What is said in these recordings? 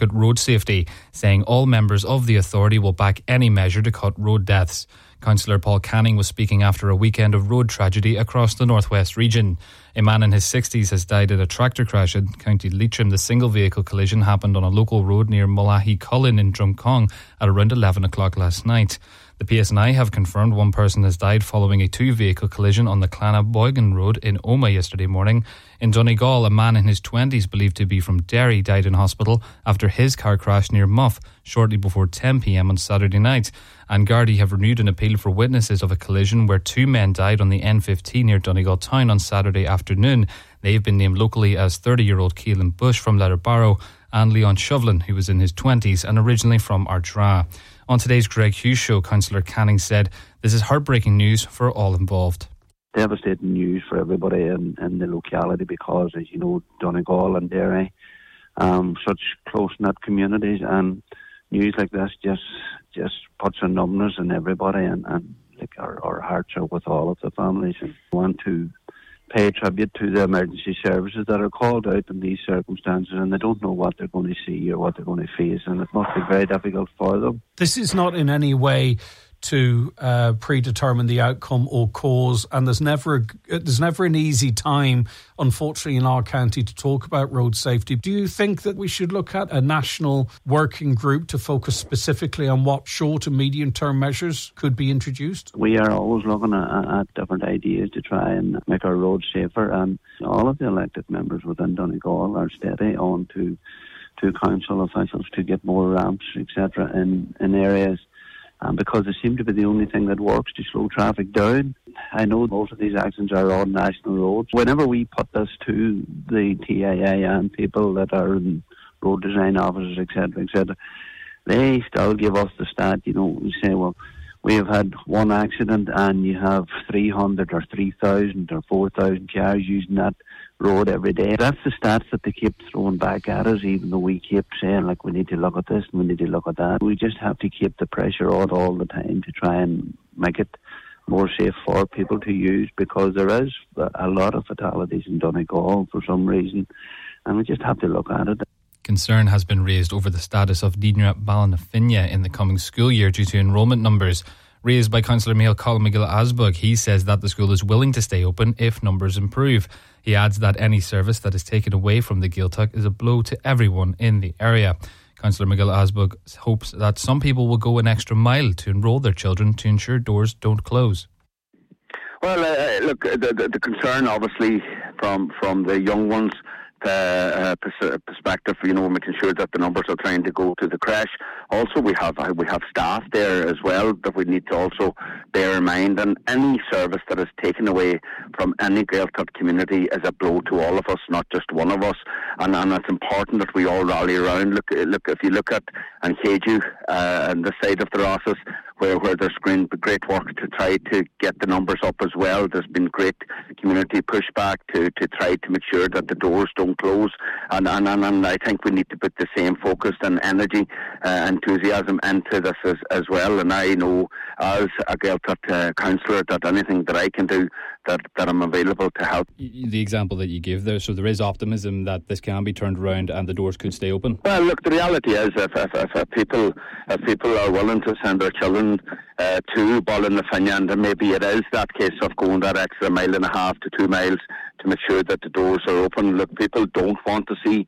look at road safety, saying all members of the authority will back any measure to cut road deaths. Councillor Paul Canning was speaking after a weekend of road tragedy across the northwest region. A man in his 60s has died in a tractor crash in County Leitrim. The single vehicle collision happened on a local road near Mullahy Cullen in Drumcong at around 11 o'clock last night. The PSNI have confirmed one person has died following a two-vehicle collision on the Clannaboygan Road in Omagh yesterday morning. In Donegal, a man in his 20s believed to be from Derry died in hospital after his car crashed near Muff shortly before 10 p.m. on Saturday night. And Gardaí have renewed an appeal for witnesses of a collision where two men died on the N15 near Donegal town on Saturday afternoon. They have been named locally as 30-year-old Keelan Bush from Letterbarrow and Leon Shovlin, who was in his 20s and originally from Ardra. On today's Greg Hughes show, Councillor Canning said, "This is heartbreaking news for all involved." Devastating news for everybody in the locality because, as you know, Donegal and Derry, such close-knit communities, and news like this just puts a numbness in everybody, and like our hearts are with all of the families. And we want to pay tribute to the emergency services that are called out in these circumstances, and they don't know what they're going to see or what they're going to face, and it must be very difficult for them. This is not in any way to predetermine the outcome or cause, and there's never an easy time, unfortunately, in our county to talk about road safety. Do you think that we should look at a national working group to focus specifically on what short and medium term measures could be introduced? We are always looking at different ideas to try and make our roads safer, and all of the elected members within Donegal are steady on to council officials to get more ramps, etc. in areas. Because they seem to be the only thing that works to slow traffic down. I know most of these accidents are on national roads. Whenever we put this to the TIA and people that are in road design offices, etc., they still give us the stat, we say, well, we have had one accident and you have 300 or 3,000 or 4,000 cars using that road every day. That's the stats that they keep throwing back at us, even though we keep saying, like, we need to look at this and we need to look at that. We just have to keep the pressure on all the time to try and make it more safe for people to use, because there is a lot of fatalities in Donegal for some reason, and we just have to look at it. Concern has been raised over the status of Dina Ballinafinna in the coming school year due to enrolment numbers. Raised by Councillor Michael Colin McGill-Asbug, he says that the school is willing to stay open if numbers improve. He adds that any service that is taken away from the Gaeltacht is a blow to everyone in the area. Councillor McGill-Asbug hopes that some people will go an extra mile to enrol their children to ensure doors don't close. Well, look, the concern obviously from the young ones, perspective, making sure that the numbers are trying to go to the creche. Also, we have staff there as well that we need to also bear in mind, and any service that is taken away from any Gaeltacht community is a blow to all of us, not just one of us, and it's important that we all rally around. Look, if you look at Ankeju and the side of the Rosses, where there's been great work to try to get the numbers up as well. There's been great community pushback to try to make sure that the doors don't close, and I think we need to put the same focus and energy, enthusiasm into this as well. And I know as a Gaeltacht councillor that anything that I can do, that I'm available to help. The example that you give there, so there is optimism that this can be turned around and the doors could stay open? Well, look, the reality is if people are willing to send their children to Ballinafinna, and maybe it is that case of going that extra 1.5 to 2 miles to make sure that the doors are open. Look, people don't want to see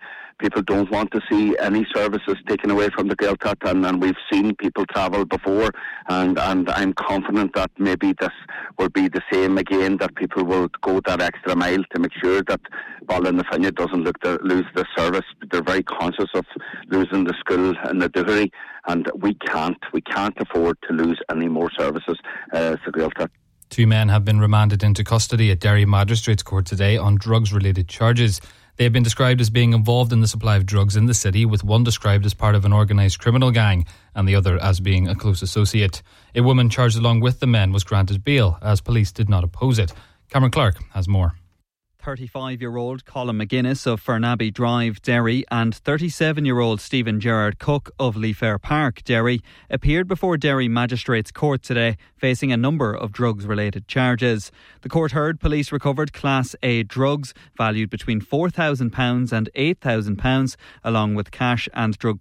any services taken away from the Gaeltacht, and we've seen people travel before, and I'm confident that maybe this will be the same again, that people will go that extra mile to make sure that Ballinafinna doesn't lose the service. They're very conscious of losing the school in the Duherty, and we can't afford to lose any more services as the Gaeltacht. 2 men have been remanded into custody at Derry Magistrates Court today on drugs-related charges. They have been described as being involved in the supply of drugs in the city, with one described as part of an organised criminal gang and the other as being a close associate. A woman charged along with the men was granted bail, as police did not oppose it. Cameron Clark has more. 35-year-old Colin McGuinness of Fernaby Drive, Derry, and 37-year-old Stephen Gerard Cook of Leafair Park, Derry, appeared before Derry Magistrates Court today, facing a number of drugs-related charges. The court heard police recovered Class A drugs valued between £4,000 and £8,000, along with cash and drug